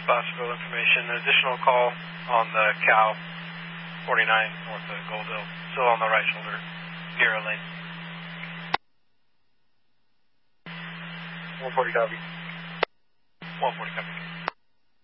Spotsville information. Additional call on the cow 49 north of Gold Hill. Still on the right shoulder, near a lane. 140 copy. 140 copy.